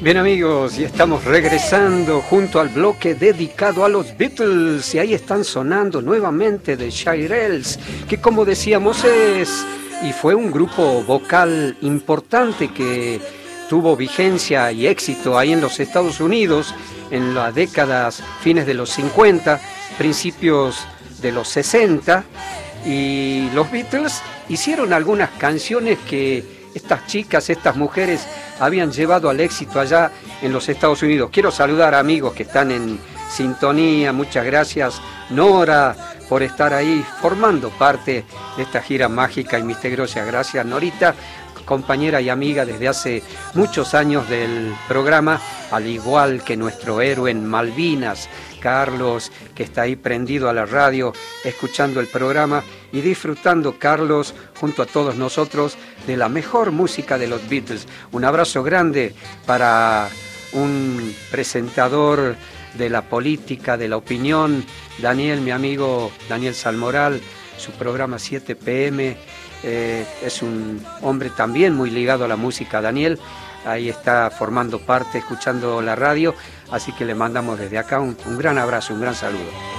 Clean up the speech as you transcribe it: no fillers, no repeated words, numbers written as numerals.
Bien amigos, y estamos regresando junto al bloque dedicado a los Beatles, y ahí están sonando nuevamente The Shirelles, que como decíamos es y fue un grupo vocal importante que tuvo vigencia y éxito ahí en los Estados Unidos en las décadas fines de los 50, principios de los 60, y los Beatles hicieron algunas canciones que estas chicas, estas mujeres habían llevado al éxito allá en los Estados Unidos. Quiero saludar a amigos que están en sintonía. Muchas gracias, Nora, por estar ahí formando parte de esta gira mágica y misteriosa. Gracias, Norita, compañera y amiga desde hace muchos años del programa, al igual que nuestro héroe en Malvinas, Carlos, que está ahí prendido a la radio, escuchando el programa y disfrutando, Carlos, junto a todos nosotros, de la mejor música de los Beatles. Un abrazo grande para un presentador de la política, de la opinión, Daniel, mi amigo Daniel Salmoral, su programa 7 PM, es un hombre también muy ligado a la música, Daniel. Ahí está formando parte, escuchando la radio, así que le mandamos desde acá un gran abrazo, un gran saludo.